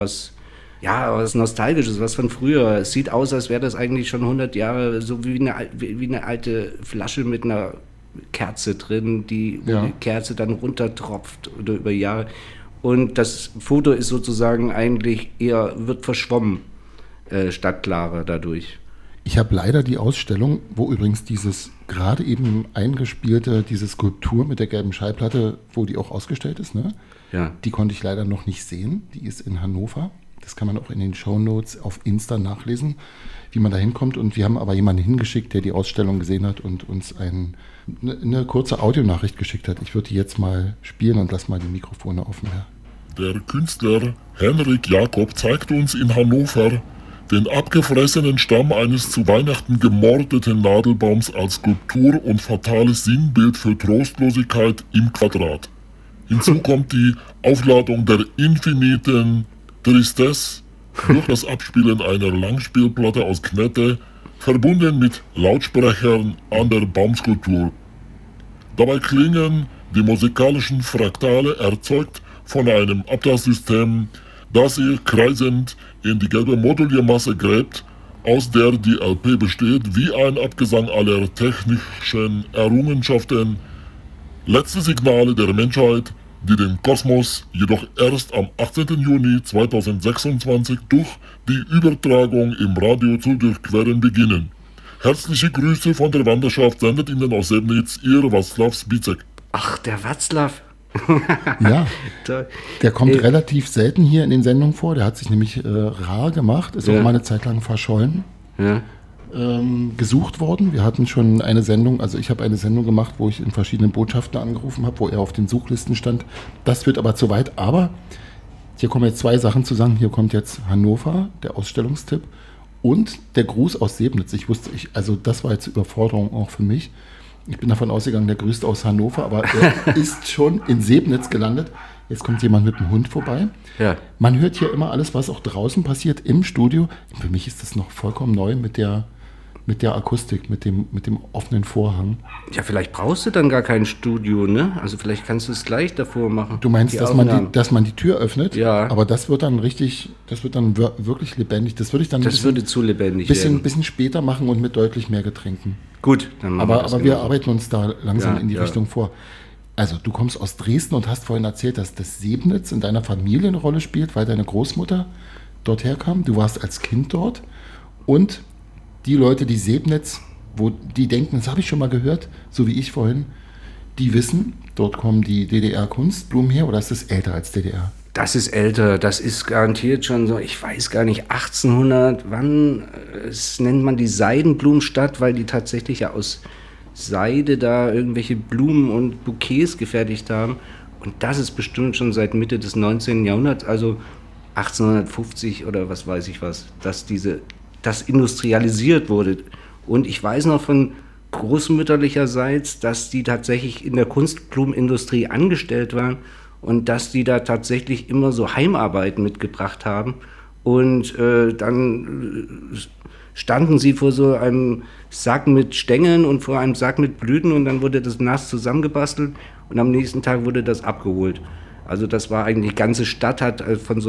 was Nostalgisches, was von früher. Es sieht aus, als wäre das eigentlich schon 100 Jahre, so wie eine alte Flasche mit einer Kerze drin, wo die Kerze dann runtertropft oder über Jahre. Und das Foto ist sozusagen eigentlich wird verschwommen, statt klarer dadurch. Ich habe leider die Ausstellung, wo übrigens dieses gerade eben eingespielte, diese Skulptur mit der gelben Schallplatte, wo die auch ausgestellt ist, ne? Ja. Die konnte ich leider noch nicht sehen. Die ist in Hannover. Das kann man auch in den Shownotes auf Insta nachlesen, wie man da hinkommt. Und wir haben aber jemanden hingeschickt, der die Ausstellung gesehen hat und uns eine kurze Audionachricht geschickt hat. Ich würde die jetzt mal spielen und lass mal die Mikrofone offen. Ja. Der Künstler Henrik Jakob zeigt uns in Hannover den abgefressenen Stamm eines zu Weihnachten gemordeten Nadelbaums als Skulptur und fatales Sinnbild für Trostlosigkeit im Quadrat. Hinzu kommt die Aufladung der infiniten Tristesse durch das Abspielen einer Langspielplatte aus Knete, verbunden mit Lautsprechern an der Baumskulptur. Dabei klingen die musikalischen Fraktale, erzeugt von einem Abtassystem, das sich kreisend in die gelbe Moduliermasse gräbt, aus der die LP besteht, wie ein Abgesang aller technischen Errungenschaften, letzte Signale der Menschheit, die den Kosmos jedoch erst am 18. Juni 2026 durch die Übertragung im Radio zu durchqueren beginnen. Herzliche Grüße von der Wanderschaft, sendet Ihnen aus Sebnitz, Ihr Václav Spicek. Ach, der Václav. Ja, der kommt relativ selten hier in den Sendungen vor. Der hat sich nämlich rar gemacht, ist auch mal eine Zeit lang verschollen, gesucht worden. Wir hatten schon eine Sendung, also ich habe eine Sendung gemacht, wo ich in verschiedenen Botschaften angerufen habe, wo er auf den Suchlisten stand. Das wird aber zu weit, aber hier kommen jetzt zwei Sachen zusammen. Hier kommt jetzt Hannover, der Ausstellungstipp, und der Gruß aus Sebnitz. Also das war jetzt Überforderung auch für mich. Ich bin davon ausgegangen, der grüßt aus Hannover, aber er ist schon in Sebnitz gelandet. Jetzt kommt jemand mit dem Hund vorbei. Ja. Man hört hier immer alles, was auch draußen passiert im Studio. Für mich ist das noch vollkommen neu mit der Akustik, mit dem offenen Vorhang. Ja, vielleicht brauchst du dann gar kein Studio, ne? Also vielleicht kannst du es gleich davor machen. Du meinst, dass man die Tür öffnet? Ja. Aber das wird dann wirklich lebendig. Das würde zu lebendig werden. Bisschen später machen und mit deutlich mehr Getränken. Gut, dann machen wir das. Aber wir arbeiten uns da langsam in die Richtung vor. Also du kommst aus Dresden und hast vorhin erzählt, dass das Sebnitz in deiner Familie eine Rolle spielt, weil deine Großmutter dort herkam. Du warst als Kind dort und die Leute, die Sebnitz, die denken, das habe ich schon mal gehört, so wie ich vorhin, die wissen, dort kommen die DDR-Kunstblumen her, oder ist das älter als DDR? Das ist älter, das ist garantiert schon so, ich weiß gar nicht, 1800, wann, das nennt man die Seidenblumenstadt, weil die tatsächlich ja aus Seide da irgendwelche Blumen und Bouquets gefertigt haben. Und das ist bestimmt schon seit Mitte des 19. Jahrhunderts, also 1850 oder was weiß ich was, dass das industrialisiert wurde. Und ich weiß noch von großmütterlicherseits, dass die tatsächlich in der Kunstblumenindustrie angestellt waren und dass die da tatsächlich immer so Heimarbeiten mitgebracht haben. Und dann standen sie vor so einem Sack mit Stängeln und vor einem Sack mit Blüten und dann wurde das nass zusammengebastelt und am nächsten Tag wurde das abgeholt. Also das war eigentlich, die ganze Stadt hat von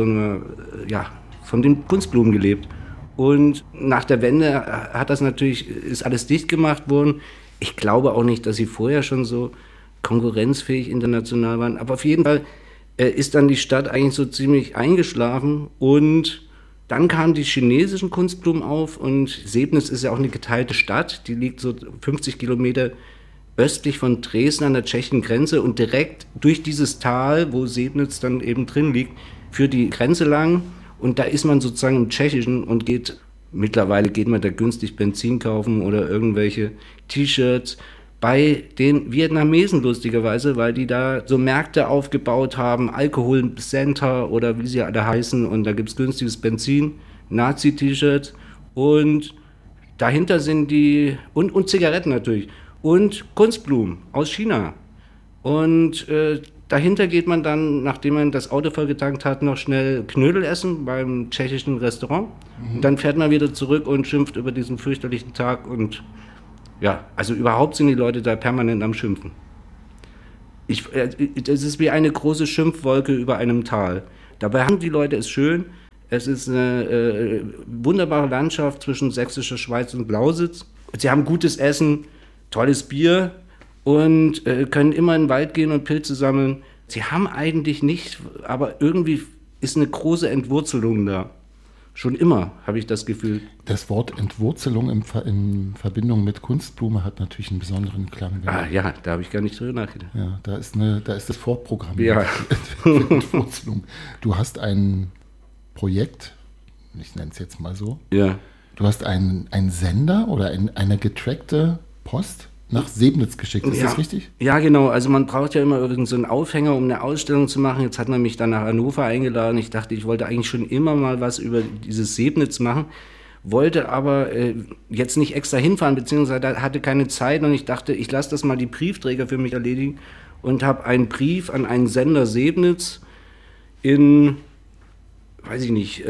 den Kunstblumen gelebt. Und nach der Wende ist alles dicht gemacht worden. Ich glaube auch nicht, dass sie vorher schon so konkurrenzfähig international waren. Aber auf jeden Fall ist dann die Stadt eigentlich so ziemlich eingeschlafen. Und dann kamen die chinesischen Kunstblumen auf. Und Sebnitz ist ja auch eine geteilte Stadt. Die liegt so 50 Kilometer östlich von Dresden an der tschechischen Grenze. Und direkt durch dieses Tal, wo Sebnitz dann eben drin liegt, führt die Grenze lang. Und da ist man sozusagen im Tschechischen und mittlerweile geht man da günstig Benzin kaufen oder irgendwelche T-Shirts bei den Vietnamesen lustigerweise, weil die da so Märkte aufgebaut haben, Alkoholcenter oder wie sie alle heißen, und da gibt es günstiges Benzin, Nazi-T-Shirts und dahinter sind und Zigaretten natürlich und Kunstblumen aus China. Und dahinter geht man dann, nachdem man das Auto vollgetankt hat, noch schnell Knödel essen beim tschechischen Restaurant. Und dann fährt man wieder zurück und schimpft über diesen fürchterlichen Tag. Und ja, also überhaupt sind die Leute da permanent am Schimpfen. Es ist wie eine große Schimpfwolke über einem Tal. Dabei haben die Leute es schön, Es ist eine wunderbare Landschaft zwischen sächsischer Schweiz und Lausitz. Sie haben gutes Essen, tolles Bier und können immer in den Wald gehen und Pilze sammeln. Sie haben eigentlich nicht, aber irgendwie ist eine große Entwurzelung da. Schon immer, habe ich das Gefühl. Das Wort Entwurzelung in Verbindung mit Kunstblume hat natürlich einen besonderen Klang. Ja, da habe ich gar nicht drüber nachgedacht. Ja, da ist das Vorprogramm. Ja. Entwurzelung. Du hast ein Projekt, ich nenne es jetzt mal so. Ja. Du hast einen Sender oder eine getrackte Post nach Sebnitz geschickt, ist das richtig? Ja, genau. Also man braucht ja immer irgend so einen Aufhänger, um eine Ausstellung zu machen. Jetzt hat man mich dann nach Hannover eingeladen. Ich dachte, ich wollte eigentlich schon immer mal was über dieses Sebnitz machen, wollte aber jetzt nicht extra hinfahren, beziehungsweise hatte keine Zeit und ich dachte, ich lasse das mal die Briefträger für mich erledigen und habe einen Brief an einen Sender Sebnitz in, weiß ich nicht,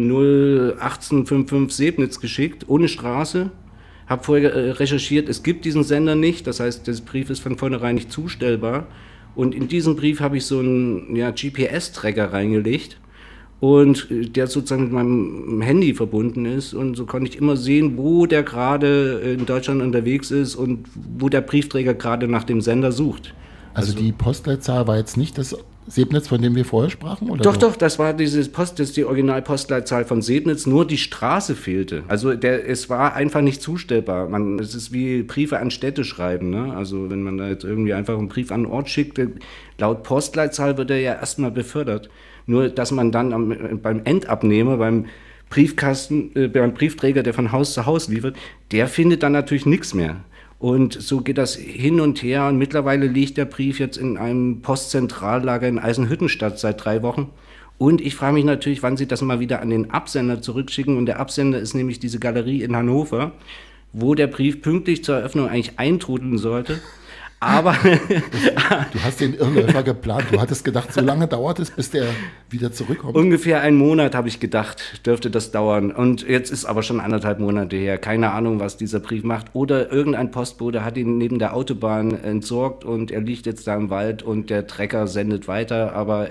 01855 Sebnitz geschickt, ohne Straße. Habe vorher recherchiert, es gibt diesen Sender nicht, das heißt, der Brief ist von vornherein nicht zustellbar. Und in diesen Brief habe ich so einen GPS-Tracker reingelegt und der sozusagen mit meinem Handy verbunden ist. Und so konnte ich immer sehen, wo der gerade in Deutschland unterwegs ist und wo der Briefträger gerade nach dem Sender sucht. Also die Postleitzahl war jetzt nicht das Sebnitz, von dem wir vorher sprachen? Oder Doch, das war das ist die Originalpostleitzahl von Sebnitz, nur die Straße fehlte. Also es war einfach nicht zustellbar. Es ist wie Briefe an Städte schreiben, ne? Also wenn man da jetzt irgendwie einfach einen Brief an einen Ort schickt, laut Postleitzahl wird er ja erstmal befördert. Nur, dass man dann beim Endabnehmer, beim Briefkasten, beim Briefträger, der von Haus zu Haus liefert, der findet dann natürlich nichts mehr. Und so geht das hin und her und mittlerweile liegt der Brief jetzt in einem Postzentrallager in Eisenhüttenstadt seit 3 Wochen. Und ich frage mich natürlich, wann sie das mal wieder an den Absender zurückschicken. Und der Absender ist nämlich diese Galerie in Hannover, wo der Brief pünktlich zur Eröffnung eigentlich eintrudeln sollte. Aber du hast den Irrläufer geplant. Du hattest gedacht, so lange dauert es, bis der wieder zurückkommt. Ungefähr 1 Monat, habe ich gedacht, dürfte das dauern. Und jetzt ist aber schon 1,5 Monate her. Keine Ahnung, was dieser Brief macht. Oder irgendein Postbote hat ihn neben der Autobahn entsorgt und er liegt jetzt da im Wald und der Trecker sendet weiter. Aber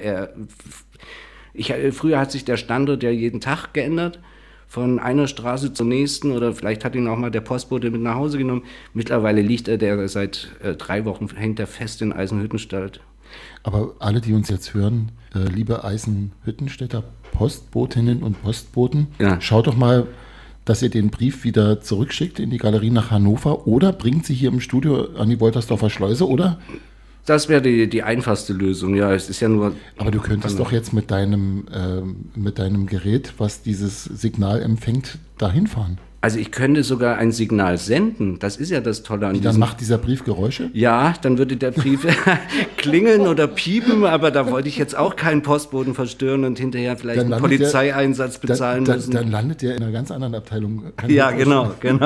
früher hat sich der Standort ja jeden Tag geändert. Von einer Straße zur nächsten oder vielleicht hat ihn auch mal der Postbote mit nach Hause genommen. Mittlerweile liegt der seit 3 Wochen, hängt er fest in Eisenhüttenstadt. Aber alle, die uns jetzt hören, liebe Eisenhüttenstädter Postbotinnen und Postboten, schaut doch mal, dass ihr den Brief wieder zurückschickt in die Galerie nach Hannover oder bringt sie hier im Studio an die Woltersdorfer Schleuse, oder? Das wäre die einfachste Lösung, ja, es ist ja nur... Aber du könntest doch jetzt mit deinem Gerät, was dieses Signal empfängt, dahin fahren. Also ich könnte sogar ein Signal senden, das ist ja das Tolle an diesem... Dann macht dieser Brief Geräusche? Ja, dann würde der Brief klingeln oder piepen, aber da wollte ich jetzt auch keinen Postboten verstören und hinterher vielleicht einen Polizeieinsatz bezahlen müssen. Dann landet der in einer ganz anderen Abteilung. Ja, genau. Und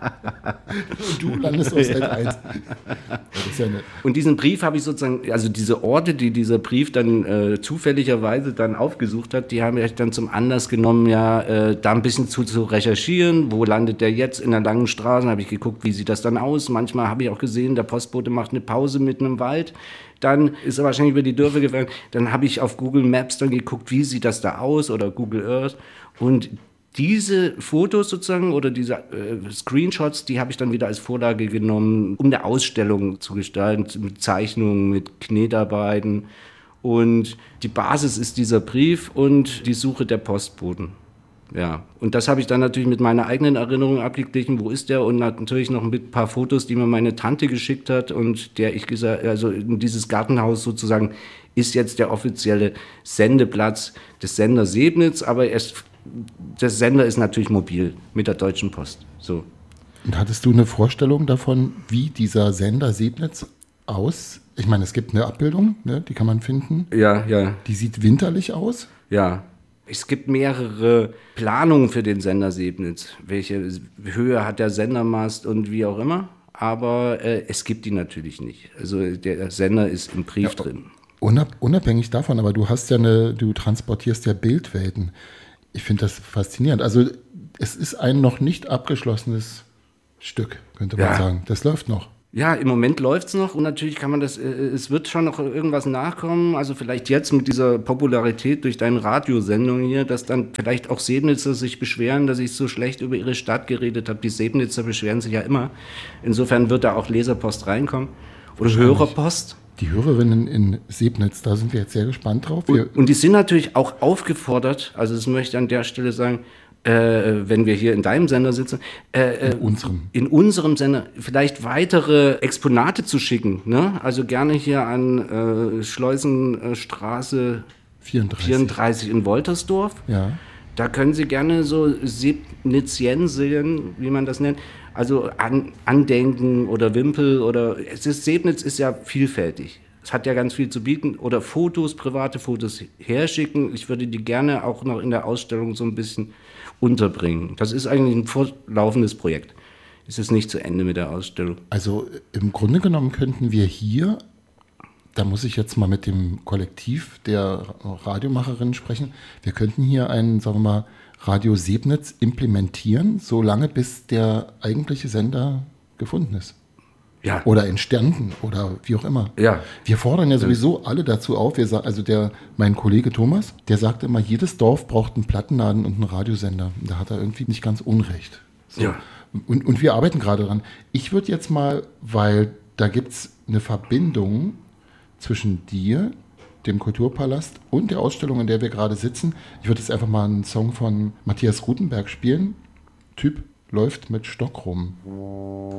du landest auf Seite 1. Ja und diesen Brief habe ich sozusagen, also diese Orte, die dieser Brief dann zufälligerweise dann aufgesucht hat, die haben wir dann zum Anlass genommen, da ein bisschen zu recherchieren. Wo landet der jetzt? In der langen Straße? Habe ich geguckt, wie sieht das dann aus? Manchmal habe ich auch gesehen, der Postbote macht eine Pause mitten im Wald. Dann ist er wahrscheinlich über die Dörfer gefahren. Dann habe ich auf Google Maps dann geguckt, wie sieht das da aus oder Google Earth. Und diese Fotos sozusagen oder diese Screenshots, die habe ich dann wieder als Vorlage genommen, um eine Ausstellung zu gestalten, mit Zeichnungen, mit Knetarbeiten. Und die Basis ist dieser Brief und die Suche der Postboten. Ja, und das habe ich dann natürlich mit meiner eigenen Erinnerung abgeglichen, wo ist der? Und natürlich noch mit ein paar Fotos, die mir meine Tante geschickt hat und der ich gesagt, also in dieses Gartenhaus sozusagen ist jetzt der offizielle Sendeplatz des Senders Sebnitz, aber der Sender ist natürlich mobil mit der Deutschen Post. So. Und hattest du eine Vorstellung davon, wie dieser Sender Sebnitz aus? Ich meine, es gibt eine Abbildung, ne, die kann man finden. Ja. Die sieht winterlich aus. Ja. Es gibt mehrere Planungen für den Sender Sebnitz. Welche Höhe hat der Sendermast und wie auch immer. Aber es gibt die natürlich nicht. Also der Sender ist im Brief drin. Unabhängig davon, aber du transportierst ja Bildwelten. Ich finde das faszinierend. Also es ist ein noch nicht abgeschlossenes Stück, könnte man sagen. Das läuft noch. Ja, im Moment läuft's noch und natürlich kann man das, es wird schon noch irgendwas nachkommen, also vielleicht jetzt mit dieser Popularität durch deine Radiosendung hier, dass dann vielleicht auch Sebnitzer sich beschweren, dass ich so schlecht über ihre Stadt geredet habe. Die Sebnitzer beschweren sich ja immer. Insofern wird da auch Leserpost reinkommen oder Hörerpost. Die Hörerinnen in Sebnitz, da sind wir jetzt sehr gespannt drauf. Und die sind natürlich auch aufgefordert, also das möchte ich an der Stelle sagen, wenn wir hier in deinem Sender sitzen, in unserem Sender vielleicht weitere Exponate zu schicken. Ne? Also gerne hier an Schleusenstraße 34 in Woltersdorf. Ja. Da können Sie gerne so Sebniziensien, wie man das nennt, also Andenken oder Wimpel oder Sebnitz ist ja vielfältig. Es hat ja ganz viel zu bieten. Oder Fotos, private Fotos herschicken. Ich würde die gerne auch noch in der Ausstellung so ein bisschen unterbringen. Das ist eigentlich ein fortlaufendes Projekt. Es ist nicht zu Ende mit der Ausstellung. Also im Grunde genommen könnten wir hier, da muss ich jetzt mal mit dem Kollektiv der Radiomacherinnen sprechen, wir könnten hier einen, sagen wir mal, Radio Sebnitz implementieren, solange bis der eigentliche Sender gefunden ist. Ja. Oder entstanden oder wie auch immer. Ja. Wir fordern ja sowieso alle dazu auf. Mein Kollege Thomas, der sagt immer, jedes Dorf braucht einen Plattenladen und einen Radiosender. Da hat er irgendwie nicht ganz Unrecht. So. Ja. Und wir arbeiten gerade dran. Ich würde jetzt mal, weil da gibt es eine Verbindung zwischen dir, dem Kulturpalast und der Ausstellung, in der wir gerade sitzen. Ich würde jetzt einfach mal einen Song von Matthias Rutenberg spielen. Typ läuft mit Stock rum.